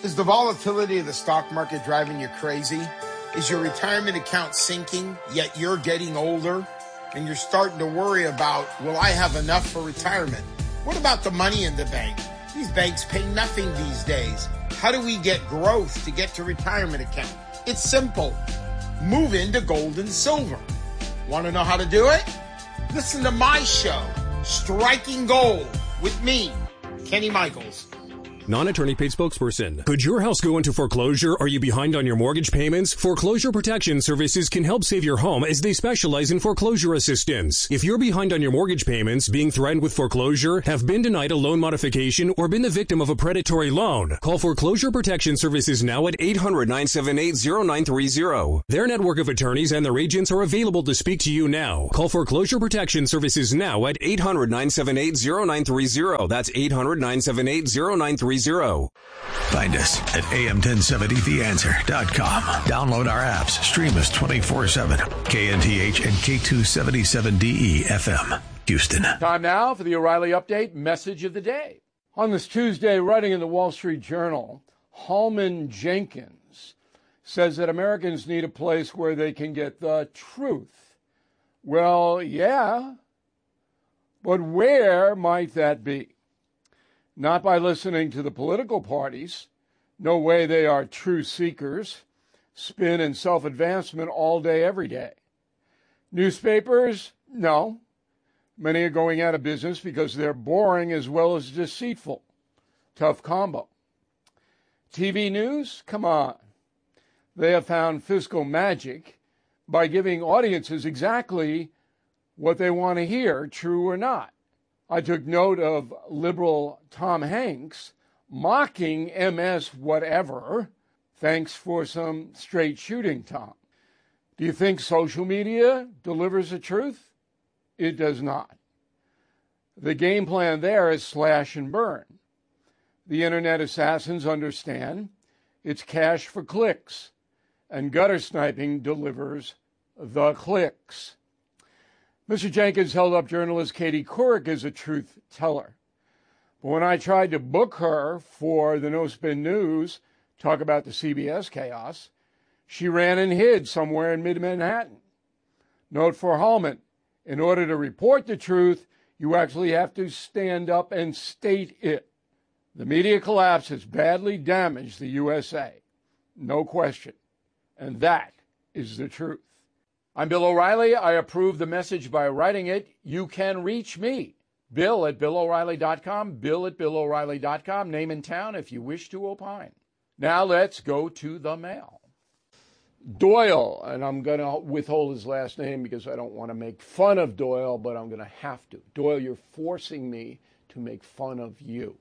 Is the volatility of the stock market driving you crazy? Is your retirement account sinking, yet you're getting older and you're starting to worry about, will I have enough for retirement? What about the money in the bank? These banks pay nothing these days. How do we get growth to get to retirement account? It's simple. Move into gold and silver. Want to know how to do it? Listen to my show, Striking Gold, with me, Kenny Michaels. Non-attorney paid spokesperson. Could your house go into foreclosure? Are you behind on your mortgage payments? Foreclosure Protection Services can help save your home as they specialize in foreclosure assistance. If you're behind on your mortgage payments, being threatened with foreclosure, have been denied a loan modification, or been the victim of a predatory loan, call Foreclosure Protection Services now at 800-978-0930. Their network of attorneys and their agents are available to speak to you now. Call Foreclosure Protection Services now at 800-978-0930. That's 800-978-0930. Find us at am1070theanswer.com. Download our apps. Stream us 24/7. KNTH and K277DE FM, Houston. Time now for the O'Reilly Update message of the day. On this Tuesday, writing in the Wall Street Journal, Holman Jenkins says that Americans need a place where they can get the truth. Well, yeah, but where might that be? Not by listening to the political parties. No way, they are true seekers. Spin and self-advancement all day, every day. Newspapers? No. Many are going out of business because they're boring as well as deceitful. Tough combo. TV news? Come on. They have found fiscal magic by giving audiences exactly what they want to hear, true or not. I took note of liberal Tom Hanks mocking MS whatever. Thanks for some straight shooting, Tom. Do you think social media delivers the truth? It does not. The game plan there is slash and burn. The internet assassins understand it's cash for clicks, and gutter sniping delivers the clicks. Mr. Jenkins held up journalist Katie Couric as a truth teller. But when I tried to book her for the No Spin News, talk about the CBS chaos, she ran and hid somewhere in mid-Manhattan. Note for Holman, in order to report the truth, you actually have to stand up and state it. The media collapse has badly damaged the USA. No question. And that is the truth. I'm Bill O'Reilly. I approve the message by writing it. You can reach me, Bill at BillO'Reilly.com, Bill at BillO'Reilly.com, name and town if you wish to opine. Now let's go to the mail. Doyle, and I'm going to withhold his last name because I don't want to make fun of Doyle, but I'm going to have to. Doyle, you're forcing me to make fun of you.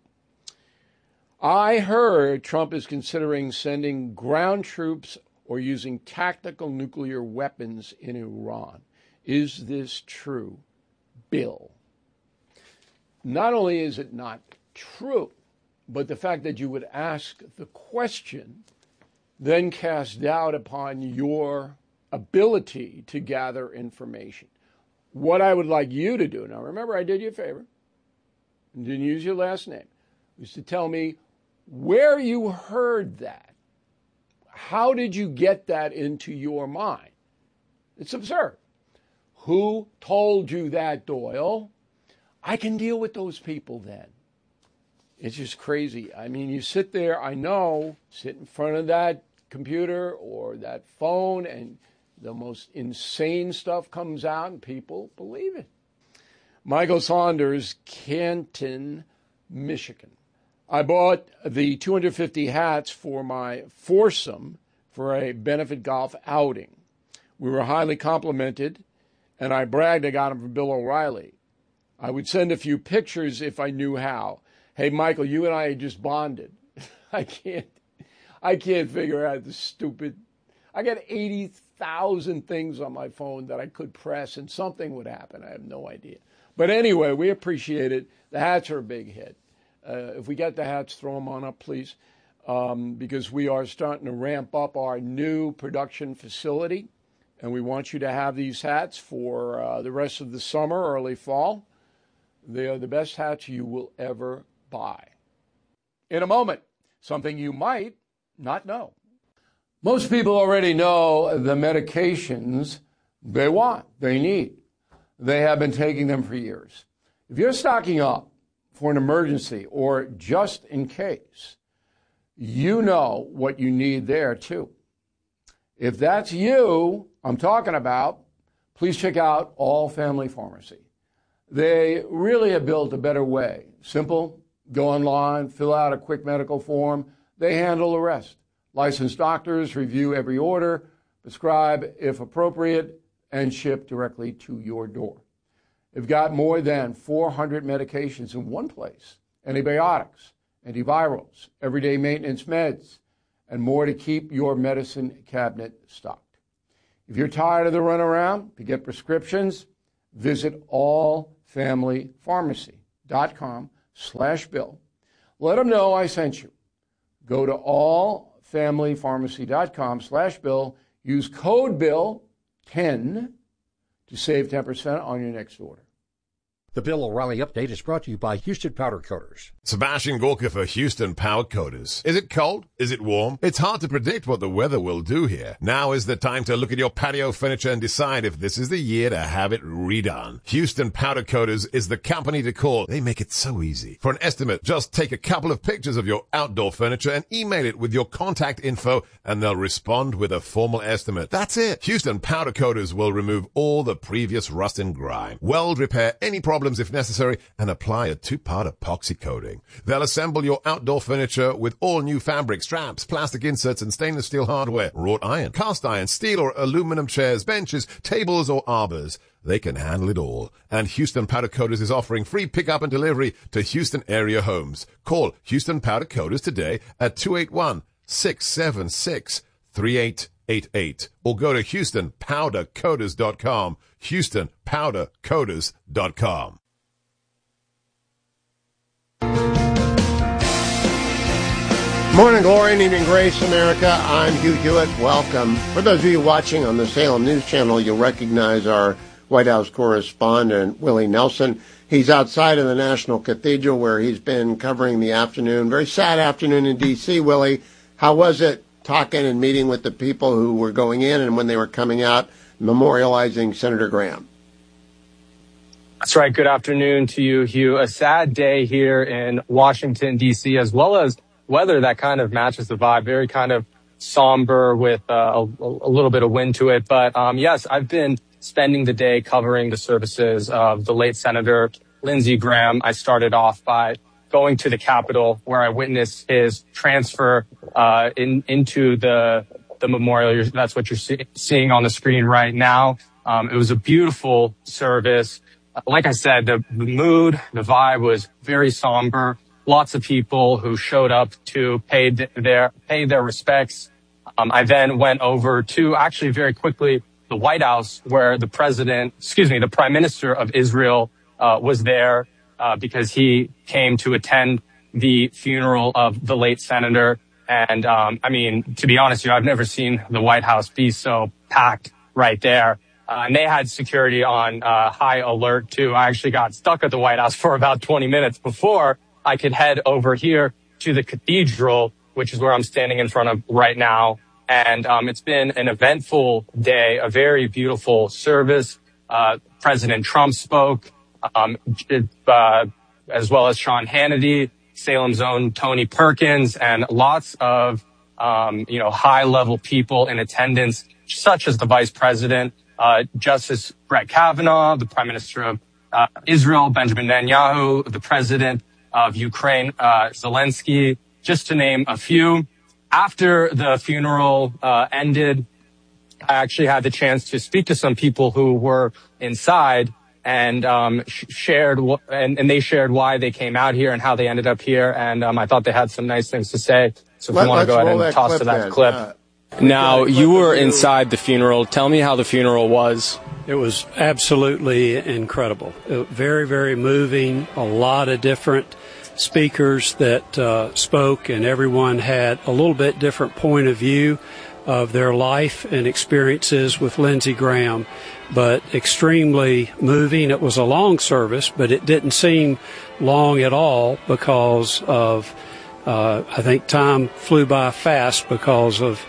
I heard Trump is considering sending ground troops or using tactical nuclear weapons in Iran. Is this true, Bill? Not only is it not true, but the fact that you would ask the question then casts doubt upon your ability to gather information. What I would like you to do, now remember I did you a favor, and didn't use your last name, was to tell me where you heard that. How did you get that into your mind? It's absurd. Who told you that, Doyle? I can deal with those people then. It's just crazy. I mean, you sit there, I know, sit in front of that computer or that phone, and the most insane stuff comes out, and people believe it. Michael Saunders, Canton, Michigan. I bought the 250 hats for my foursome for a benefit golf outing. We were highly complimented, and I bragged I got them from Bill O'Reilly. I would send a few pictures if I knew how. Hey, Michael, you and I just bonded. I can't figure out this stupid. I got 80,000 things on my phone that I could press, and something would happen. I have no idea. But anyway, we appreciate it. The hats are a big hit. If we get the hats, throw them on up, please, because we are starting to ramp up our new production facility, and we want you to have these hats for the rest of the summer, early fall. They are the best hats you will ever buy. In a moment, something you might not know. Most people already know the medications they want, they need. They have been taking them for years. If you're stocking up for an emergency or just in case, you know what you need there too. If that's you I'm talking about, please check out All Family Pharmacy. They really have built a better way. Simple, go online, fill out a quick medical form. They handle the rest. Licensed doctors review every order, prescribe if appropriate, and ship directly to your door. They've got more than 400 medications in one place: antibiotics, antivirals, everyday maintenance meds, and more to keep your medicine cabinet stocked. If you're tired of the runaround to get prescriptions, visit allfamilypharmacy.com/Bill. Let them know I sent you. Go to allfamilypharmacy.com/Bill. Use code BILL10 to save 10% on your next order. The Bill O'Reilly Update is brought to you by Houston Powder Coaters. Sebastian Gorka for Houston Powder Coaters. Is it cold? Is it warm? It's hard to predict what the weather will do here. Now is the time to look at your patio furniture and decide if this is the year to have it redone. Houston Powder Coaters is the company to call. They make it so easy. For an estimate, just take a couple of pictures of your outdoor furniture and email it with your contact info, and they'll respond with a formal estimate. That's it. Houston Powder Coaters will remove all the previous rust and grime, weld, repair any problems if necessary, and apply a 2-part epoxy coating. They'll assemble your outdoor furniture with all new fabric, straps, plastic inserts, and stainless steel hardware, wrought iron, cast iron, steel or aluminum chairs, benches, tables, or arbors. They can handle it all. And Houston Powder Coaters is offering free pickup and delivery to Houston area homes. Call Houston Powder Coaters today at 281-676-3888 or go to HoustonPowderCoaters.com. HoustonPowderCoaters.com. Morning glory and evening grace, America. I'm Hugh Hewitt. Welcome. For those of you watching on the Salem News Channel, you'll recognize our White House correspondent, Willie Nelson. He's outside of the National Cathedral where he's been covering the afternoon. Very sad afternoon in D.C. Willie, how was it talking and meeting with the people who were going in and when they were coming out, memorializing Senator Graham? That's right. Good afternoon to you, Hugh. A sad day here in Washington, D.C., as well as weather that kind of matches the vibe, very kind of somber with a little bit of wind to it. But yes, I've been spending the day covering the services of the late Senator Lindsey Graham. I started off by going to the Capitol, where I witnessed his transfer into the memorial. That's what you're seeing on the screen right now. It was a beautiful service. Like I said, the mood, the vibe was very somber. Lots of people who showed up to pay their respects. I then went over to actually very quickly the White House, where the Prime Minister of Israel was there because he came to attend the funeral of the late senator. And I mean, to be honest, I've never seen the White House be so packed right there. And they had security on high alert too. I actually got stuck at the White House for about 20 minutes before I could head over here to the cathedral, which is where I'm standing in front of right now. And it's been an eventful day, a very beautiful service. President Trump spoke, as well as Sean Hannity, Salem's own Tony Perkins, and lots of high-level people in attendance, such as the Vice President, Justice Brett Kavanaugh, the Prime Minister of Israel, Benjamin Netanyahu, the President of Ukraine, Zelensky, just to name a few. After the funeral ended, I actually had the chance to speak to some people who were inside and shared they shared why they came out here and how they ended up here. And I thought they had some nice things to say. So if you want to go ahead and toss to that clip. Now, you were inside the funeral. Tell me how the funeral was. It was absolutely incredible. Very, very moving. A lot of different speakers that spoke, and everyone had a little bit different point of view of their life and experiences with Lindsey Graham, but extremely moving. It was a long service, but it didn't seem long at all because of I think time flew by fast because of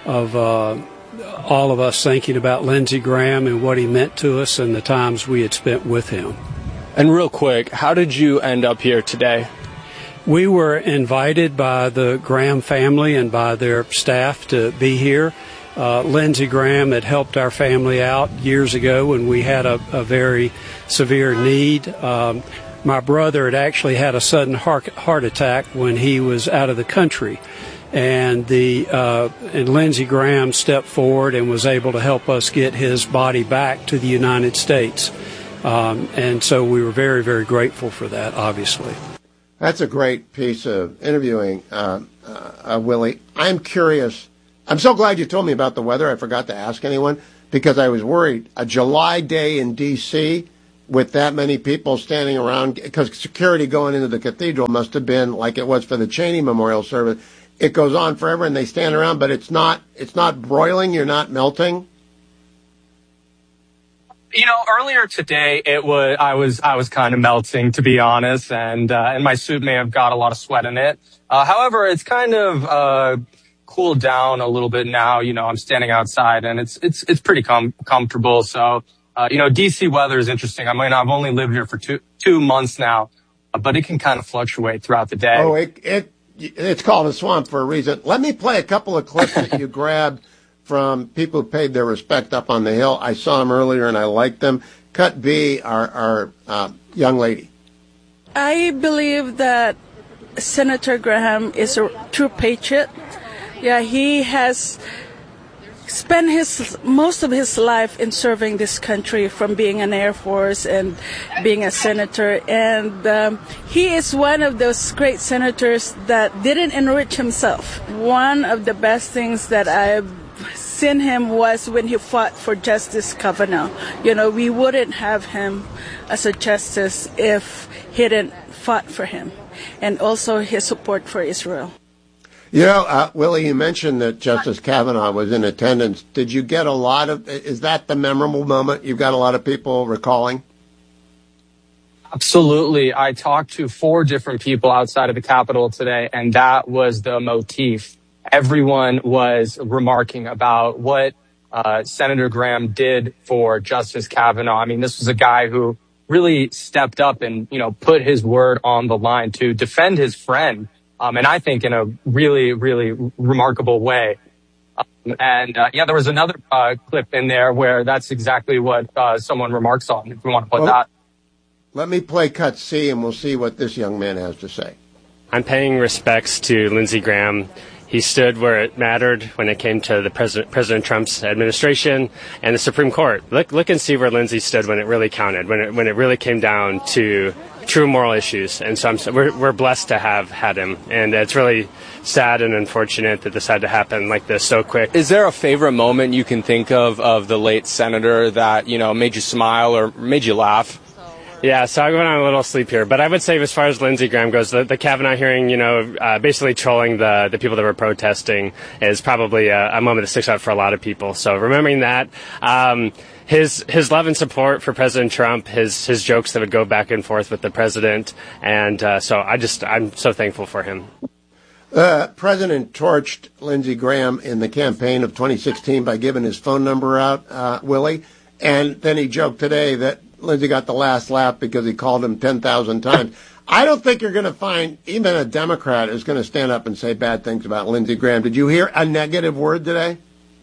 all of us thinking about Lindsey Graham and what he meant to us and the times we had spent with him. And real quick, how did you end up here today? We were invited by the Graham family and by their staff to be here. Lindsey Graham had helped our family out years ago when we had a very severe need. My brother had actually had a sudden heart attack when he was out of the country. And Lindsey Graham stepped forward and was able to help us get his body back to the United States. And so we were very, very grateful for that, obviously. That's a great piece of interviewing, Willie. I'm curious. I'm so glad you told me about the weather. I forgot to ask anyone because I was worried. A July day in D.C. with that many people standing around, because security going into the cathedral must have been like it was for the Cheney Memorial Service. It goes on forever, and they stand around, but it's not broiling. You're not melting. You know, earlier today I was kind of melting, to be honest, and my suit may have got a lot of sweat in it. However, it's kind of cooled down a little bit now. You know, I'm standing outside, and it's pretty comfortable. So, DC weather is interesting. I mean, I've only lived here for two months now, but it can kind of fluctuate throughout the day. Oh, it's called a swamp for a reason. Let me play a couple of clips that you grabbed from people who paid their respect up on the Hill. I saw them earlier, and I liked them. Cut B, our young lady. I believe that Senator Graham is a true patriot. Yeah, he has spent most of his life in serving this country, from being in Air Force and being a senator. And he is one of those great senators that didn't enrich himself. One of the best things that I've seen him was when he fought for Justice Kavanaugh. You know, we wouldn't have him as a justice if he didn't fought for him, and also his support for Israel. You know, Willie, you mentioned that Justice Kavanaugh was in attendance. Did you get is that the memorable moment you've got a lot of people recalling? Absolutely. I talked to 4 different people outside of the Capitol today, and that was the motif. Everyone was remarking about what Senator Graham did for Justice Kavanaugh. I mean, this was a guy who really stepped up and, put his word on the line to defend his friend. And I think in a really, really remarkable way. There was another clip in there where that's exactly what someone remarks on, if we want to put that. Let me play cut C, and we'll see what this young man has to say. I'm paying respects to Lindsey Graham. He stood where it mattered when it came to the President Trump's administration and the Supreme Court. Look and see where Lindsey stood when it really counted, when it really came down to true moral issues. And so we're blessed to have had him. And it's really sad and unfortunate that this had to happen like this so quick. Is there a favorite moment you can think of the late senator that, made you smile or made you laugh? Yeah, so I went on a little sleep here, but I would say as far as Lindsey Graham goes, the Kavanaugh hearing, basically trolling the people that were protesting is probably a moment that sticks out for a lot of people. So remembering that, his love and support for President Trump, his jokes that would go back and forth with the president, and so I'm so thankful for him. President torched Lindsey Graham in the campaign of 2016 by giving his phone number out, Willie, and then he joked today that Lindsey got the last laugh because he called him 10,000 times. I don't think you're going to find even a Democrat is going to stand up and say bad things about Lindsey Graham. Did you hear a negative word today?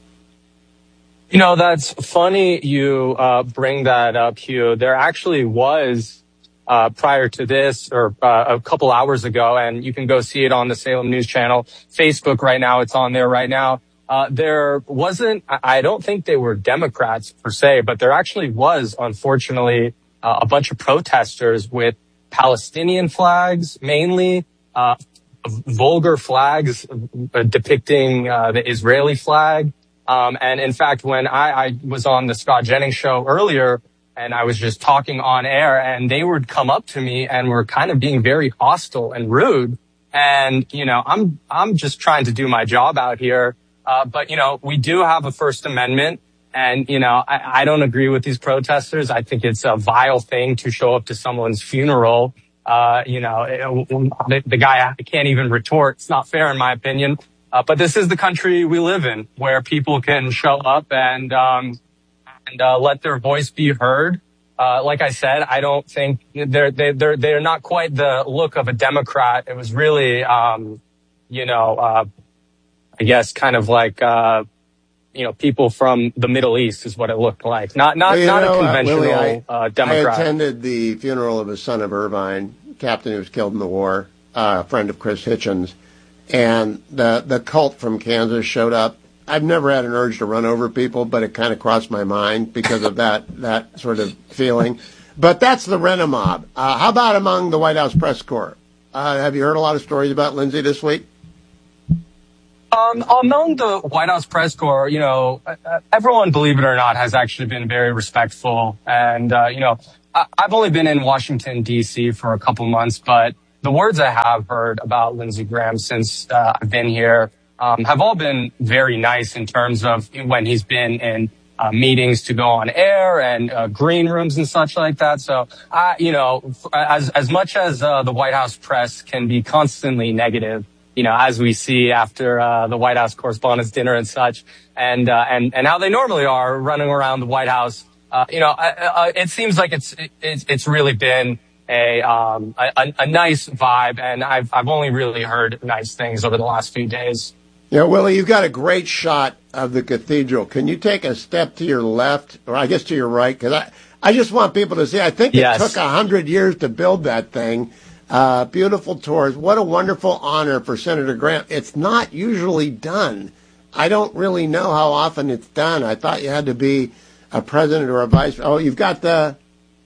That's funny you bring that up, Hugh. There actually was, prior to this, or a couple hours ago, and you can go see it on the Salem News Channel, Facebook right now. It's on there right now. There wasn't, I don't think they were Democrats per se, but there actually was, unfortunately, a bunch of protesters with Palestinian flags, mainly, vulgar flags depicting the Israeli flag. And in fact, when I was on the Scott Jennings show earlier, and I was just talking on air, and they would come up to me and were kind of being very hostile and rude. And, I'm just trying to do my job out here. But, we do have a First Amendment, and, I don't agree with these protesters. I think it's a vile thing to show up to someone's funeral The guy can't even retort. It's not fair in my opinion. But this is the country we live in, where people can show up and let their voice be heard. Like I said, I don't think they're not quite the look of a Democrat. It was really, I guess kind of like, people from the Middle East is what it looked like. Not a conventional Willie, Democrat. I attended the funeral of his son of Irvine, captain who was killed in the war, a friend of Chris Hitchens. And the cult from Kansas showed up. I've never had an urge to run over people, but it kind of crossed my mind because of that sort of feeling. But that's the Rent-A-Mob. How about among the White House press corps? Have you heard a lot of stories about Lindsay this week? Among the White House press corps, everyone, believe it or not, has actually been very respectful. And, I've only been in Washington, D.C. for a couple months, but the words I have heard about Lindsey Graham since I've been here have all been very nice in terms of when he's been in meetings to go on air and green rooms and such like that. So, as much as the White House press can be constantly negative, as we see after the White House Correspondents' Dinner and such, and how they normally are running around the White House, it seems like it's really been a nice vibe, and I've only really heard nice things over the last few days. Yeah, Willie, you've got a great shot of the cathedral. Can you take a step to your left, or I guess to your right? Because I just want people to see. I think it took 100 years to build that thing. Beautiful tours. What a wonderful honor for Senator Graham. It's not usually done. I don't really know how often it's done. I thought you had to be a president or a vice. Oh, you've got the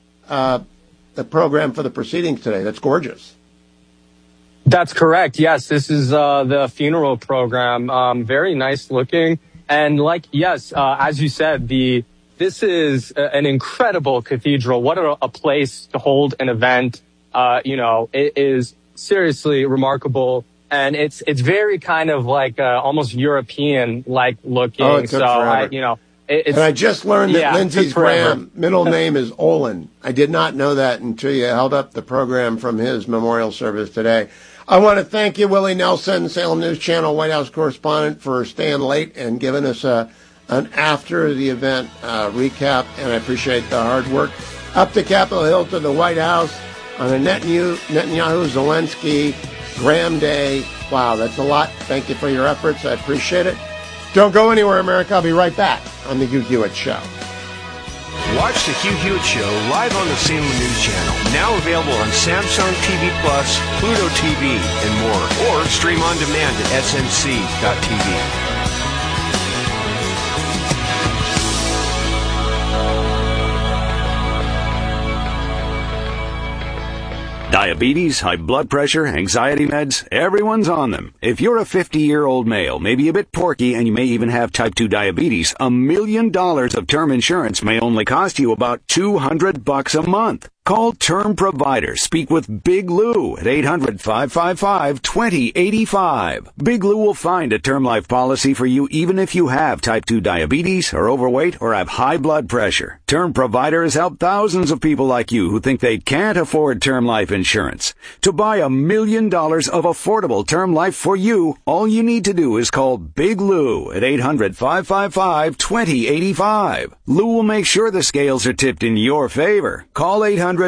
program for the proceedings today. That's gorgeous. That's correct. Yes, this is the funeral program. Very nice looking. And as you said, this is an incredible cathedral. What a place to hold an event. It is seriously remarkable. And it's very kind of like almost European like looking. Oh, it took forever. And I just learned that Lindsey Graham middle name is Olin. I did not know that until you held up the program from his memorial service today. I want to thank you, Willie Nelson, Salem News Channel White House correspondent, for staying late and giving us an after the event recap. And I appreciate the hard work. Up to Capitol Hill to the White House on a Netanyahu, Zelensky, Graham Day. Wow, that's a lot. Thank you for your efforts. I appreciate it. Don't go anywhere, America. I'll be right back on The Hugh Hewitt Show. Watch The Hugh Hewitt Show live on the Salem News Channel. Now available on Samsung TV Plus, Pluto TV, and more. Or stream on demand at snc.tv. Diabetes, high blood pressure, anxiety meds, everyone's on them. If you're a 50-year-old male, maybe a bit porky, and you may even have type 2 diabetes, $1 million of term insurance may only cost you about $200 a month. Call Term Provider. Speak with Big Lou at 800-555-2085. Big Lou will find a term life policy for you even if you have type 2 diabetes, are overweight, or have high blood pressure. Term Provider has helped thousands of people like you who think they can't afford term life insurance. To buy $1 million of affordable term life for you, all you need to do is call Big Lou at 800-555-2085. Lou will make sure the scales are tipped in your favor. Call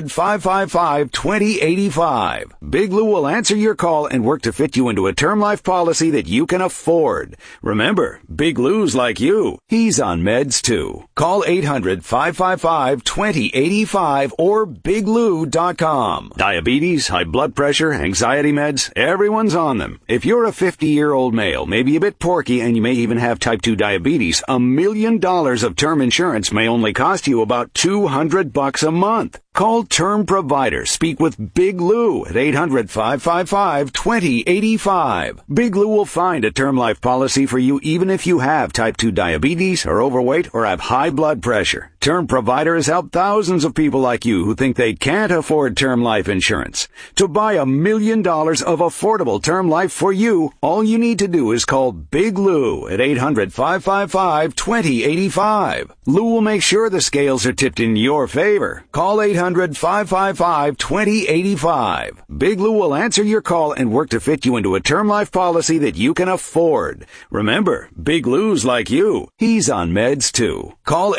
800-555-2085. Big Lou will answer your call and work to fit you into a term life policy that you can afford. Remember, Big Lou's like you. He's on meds too. Call 800-555-2085 or biglou.com. Diabetes, high blood pressure, anxiety meds, everyone's on them. If you're a 50-year-old male, maybe a bit porky, and you may even have type 2 diabetes, $1 million of term insurance may only cost you about $200 a month. Call Term Provider. Speak with Big Lou at 800-555-2085. Big Lou will find a term life policy for you even if you have type 2 diabetes, are overweight, or have high blood pressure. Term Provider has helped thousands of people like you who think they can't afford term life insurance. To buy $1 million of affordable term life for you, all you need to do is call Big Lou at 800-555-2085. Lou will make sure the scales are tipped in your favor. Call 800 1-800-555-2085. Big Lou will answer your call and work to fit you into a term life policy that you can afford. Remember, Big Lou's like you. He's on meds too. Call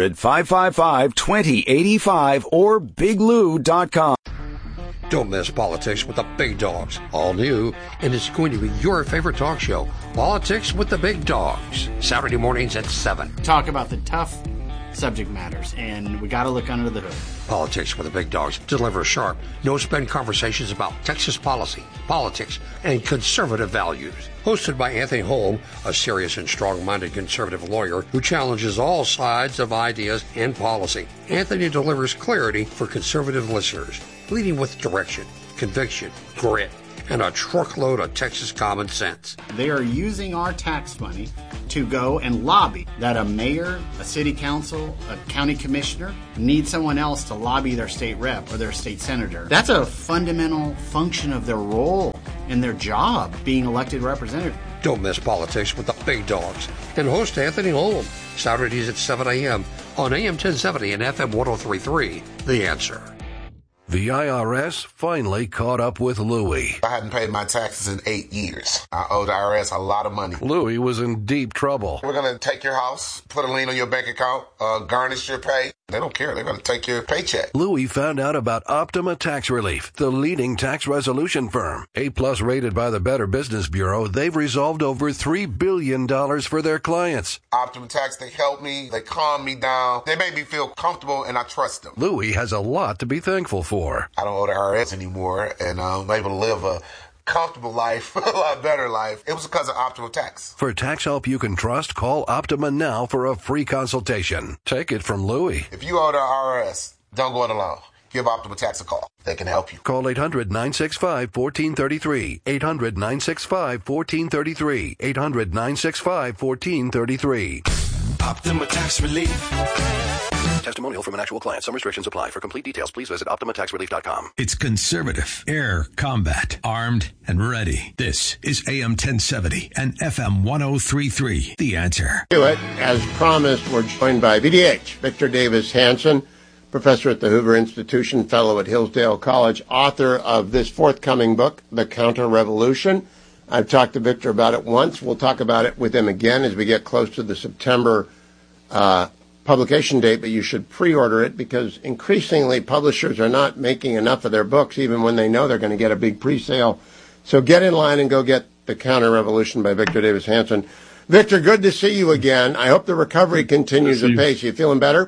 800-555-2085 or biglou.com. Don't miss Politics with the Big Dogs. All new, and it's going to be your favorite talk show, Politics with the Big Dogs. Saturday mornings at 7. Talk about the tough subject matters, and we got to look under the hood. Politics with the Big Dogs deliver sharp, no-spin conversations about Texas policy, politics, and conservative values. Hosted by Anthony Holm, a serious and strong-minded conservative lawyer who challenges all sides of ideas and policy. Anthony delivers clarity for conservative listeners, leading with direction, conviction, grit, and a truckload of Texas common sense. They are using our tax money to go and lobby that a mayor, a city council, a county commissioner need someone else to lobby their state rep or their state senator. That's a fundamental function of their role and their job, being elected representative. Don't miss Politics with the Big Dogs and host Anthony Holm, Saturdays at 7 a.m. on AM 1070 and FM 103.3. The Answer. The IRS finally caught up with Louie. I hadn't paid my taxes in 8 years. I owe the IRS a lot of money. Louie was in deep trouble. We're going to take your house, put a lien on your bank account, garnish your pay. They don't care. They're going to take your paycheck. Louie found out about Optima Tax Relief, the leading tax resolution firm. A-plus rated by the Better Business Bureau, they've resolved over $3 billion for their clients. Optima Tax, they help me. They calm me down. They make me feel comfortable, and I trust them. Louie has a lot to be thankful for. I don't owe the IRS anymore, and I'm able to live a comfortable life, a lot better life. It was because of Optima Tax. For tax help you can trust, call Optima now for a free consultation. Take it from Louie. If you owe the IRS, don't go it alone. Give Optima Tax a call. They can help you. Call 800-965-1433. 800-965-1433. 800-965-1433. Optima Tax Relief. Testimonial from an actual client. Some restrictions apply. For complete details, please visit OptimaTaxRelief.com. It's conservative, air combat, armed and ready. This is AM 1070 and FM 103.3. The Answer. As promised, we're joined by VDH, Victor Davis Hanson, professor at the Hoover Institution, fellow at Hillsdale College, author of this forthcoming book, The Counter-Revolution. I've talked to Victor about it once. We'll talk about it with him again as we get close to the September publication date, but you should pre-order it because increasingly publishers are not making enough of their books even when they know they're going to get a big pre-sale. So get in line and go get The Counter-Revolution by Victor Davis Hanson. Victor, good to see you again. I hope the recovery continues apace. You feeling better?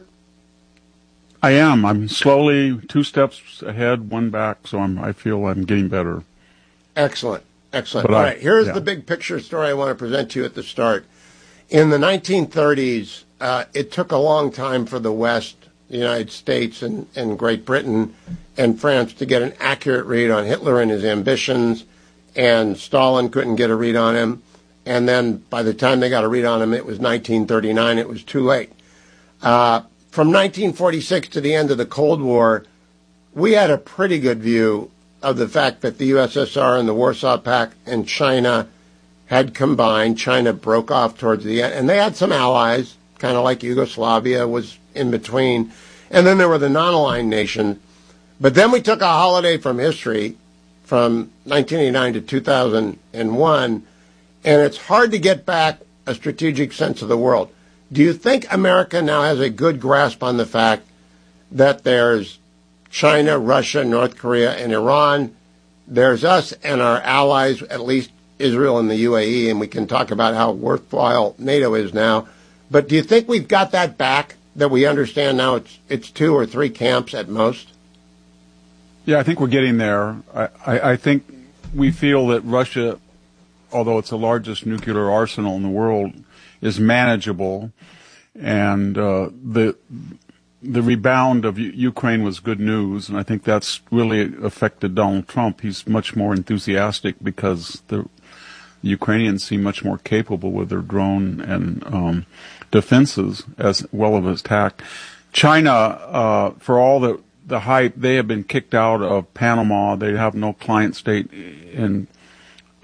I am. I'm slowly 2 steps ahead, 1 back, so I feel I'm getting better. Excellent. Excellent. All right, here's the big picture story I want to present to you at the start. In the 1930s, it took a long time for the West, the United States and Great Britain and France to get an accurate read on Hitler and his ambitions, and Stalin couldn't get a read on him. And then by the time they got a read on him, it was 1939. It was too late. From 1946 to the end of the Cold War, we had a pretty good view of the fact that the USSR and the Warsaw Pact and China had combined. China broke off towards the end, and they had some allies, kind of like Yugoslavia was in between. And then there were the non-aligned nations. But then we took a holiday from history from 1989 to 2001, and it's hard to get back a strategic sense of the world. Do you think America now has a good grasp on the fact that there's China, Russia, North Korea, and Iran? There's us and our allies, at least Israel and the UAE, and we can talk about how worthwhile NATO is now. But do you think we've got that back, that we understand now it's 2 or 3 camps at most? Yeah, I think we're getting there. I think we feel that Russia, although it's the largest nuclear arsenal in the world, is manageable. And the rebound of Ukraine was good news, and I think that's really affected Donald Trump. He's much more enthusiastic because the Ukrainians seem much more capable with their drone and defenses as well as attack. China, for all the hype, they have been kicked out of Panama. They have no client state in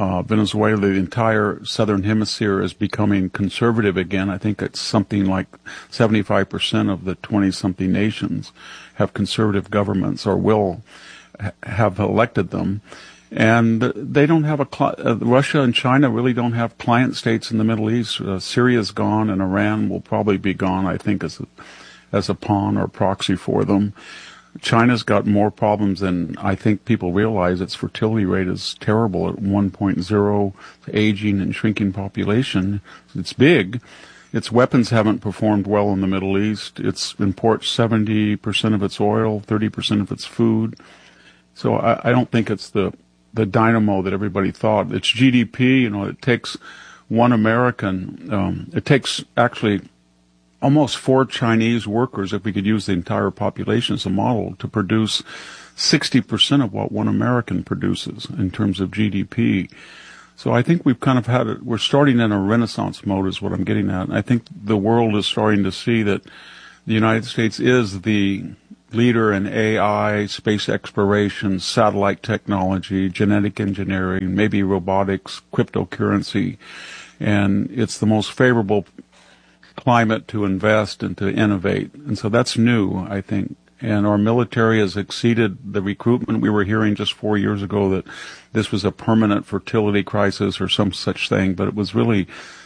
Venezuela, the entire southern hemisphere is becoming conservative again. I think it's something like 75% of the 20-something nations have conservative governments or will have elected them. And they don't have Russia and China really don't have client states in the Middle East. Syria's gone, and Iran will probably be gone, I think, as a pawn or proxy for them. China's got more problems than I think people realize. Its fertility rate is terrible at 1.0, aging and shrinking population. It's big. Its weapons haven't performed well in the Middle East. It imports 70% of its oil, 30% of its food. So I don't think it's the dynamo that everybody thought. Its GDP, it takes one American, it takes actually almost 4 Chinese workers, if we could use the entire population as a model, to produce 60% of what one American produces in terms of GDP. So I think we've kind of we're starting in a renaissance mode is what I'm getting at. And I think the world is starting to see that the United States is the leader in AI, space exploration, satellite technology, genetic engineering, maybe robotics, cryptocurrency, and it's the most favorable climate to invest and to innovate. And so that's new, I think. And our military has exceeded the recruitment. We were hearing just 4 years ago that this was a permanent fertility crisis or some such thing, but it was really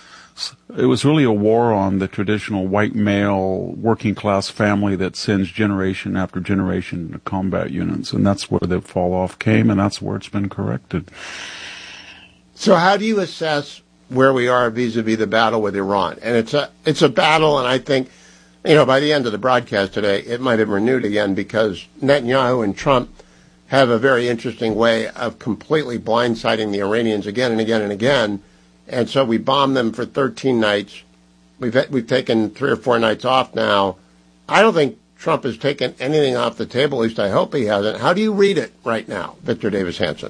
a war on the traditional white male working class family that sends generation after generation to combat units. And that's where the fall off came, and that's where it's been corrected. So how do you assess where we are vis-a-vis the battle with Iran? And it's a battle, and I think, by the end of the broadcast today, it might have renewed again because Netanyahu and Trump have a very interesting way of completely blindsiding the Iranians again and again and again. And so we bombed them for 13 nights. We've taken 3 or 4 nights off now. I don't think Trump has taken anything off the table, at least I hope he hasn't. How do you read it right now, Victor Davis Hanson?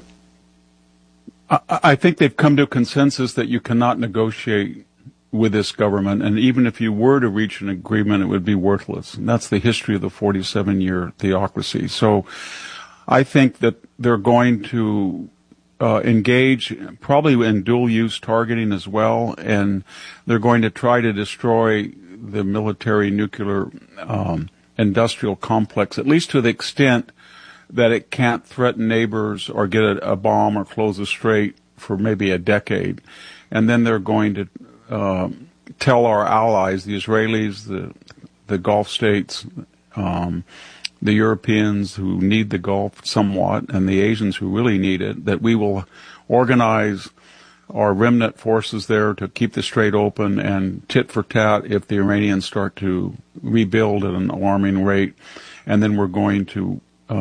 I think they've come to a consensus that you cannot negotiate with this government, and even if you were to reach an agreement, it would be worthless. And that's the history of the 47-year theocracy. So I think that they're going to engage probably in dual-use targeting as well, and they're going to try to destroy the military nuclear industrial complex, at least to the extent that it can't threaten neighbors or get a bomb or close a strait for maybe a decade. And then they're going to tell our allies, the Israelis, the Gulf states, the Europeans who need the Gulf somewhat, and the Asians who really need it, that we will organize our remnant forces there to keep the strait open and tit for tat if the Iranians start to rebuild at an alarming rate. And then we're going to,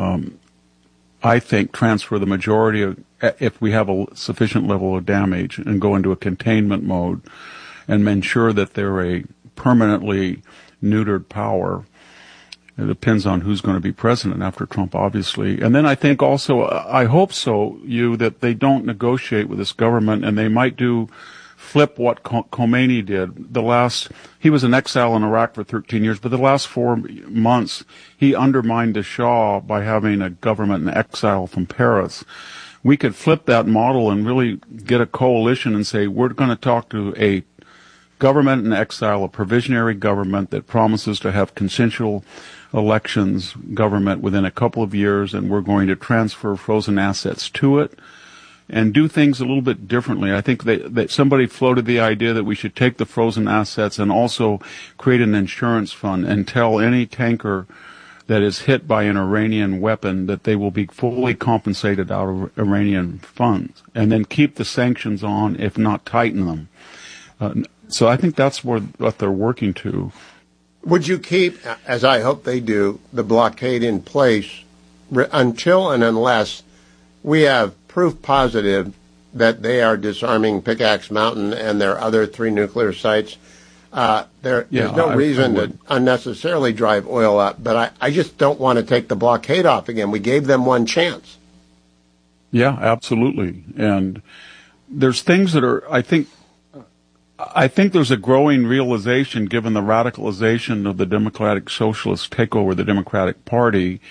I think, transfer the majority of, if we have a sufficient level of damage, and go into a containment mode and ensure that they're a permanently neutered power. It depends on who's going to be president after Trump, obviously. And then I think also, I hope so, that they don't negotiate with this government, and they might flip what Khomeini did. He was in exile in Iraq for 13 years, but the last 4 months, he undermined the Shah by having a government in exile from Paris. We could flip that model and really get a coalition and say, we're going to talk to a government in exile, a provisionary government that promises to have consensual elections government within a couple of years, and we're going to transfer frozen assets to it and do things a little bit differently. I think that somebody floated the idea that we should take the frozen assets and also create an insurance fund and tell any tanker that is hit by an Iranian weapon that they will be fully compensated out of Iranian funds, and then keep the sanctions on, if not tighten them. So I think that's what they're working to. Would you keep, as I hope they do, the blockade in place until and unless we have proof positive that they are disarming Pickaxe Mountain and their other 3 nuclear sites? There's no reason to unnecessarily drive oil up, but I just don't want to take the blockade off again. We gave them one chance. Yeah, absolutely. And there's things that are, I think there's a growing realization, given the radicalization of the Democratic Socialist takeover of the Democratic Party,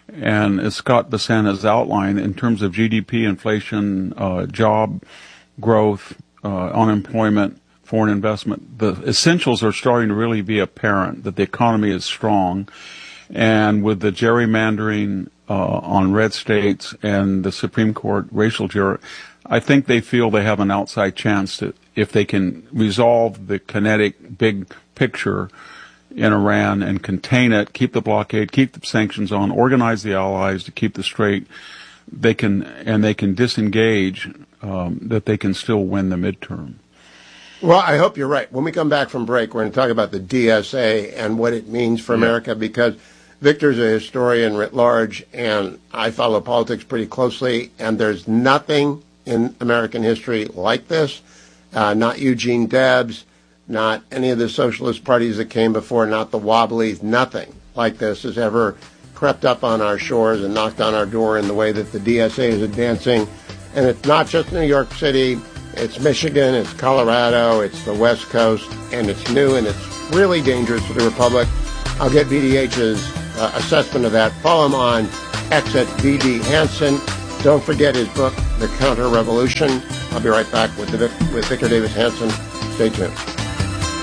And as Scott Bessent has outlined, in terms of GDP, inflation, job growth, unemployment, foreign investment, the essentials are starting to really be apparent, that the economy is strong. And with the gerrymandering on red states and the Supreme Court racial I think they feel they have an outside chance to, if they can resolve the kinetic big picture in Iran and contain it, keep the blockade, keep the sanctions on, organize the allies to keep the straight, they can disengage, that they can still win the midterm. Well, I hope you're right. When we come back from break, we're going to talk about the DSA and what it means for America, because Victor's a historian writ large, and I follow politics pretty closely, and there's nothing in American history like this. Not Eugene Debs, not any of the socialist parties that came before, not the Wobblies, nothing like this has ever crept up on our shores and knocked on our door in the way that the DSA is advancing. And it's not just New York City, it's Michigan, it's Colorado, it's the West Coast, and it's new, and it's really dangerous to the Republic. I'll get VDH's assessment of that. Follow him on X at VD Hansen. Don't forget his book, The Counter-Revolution. I'll be right back with Victor Davis Hanson. Stay tuned.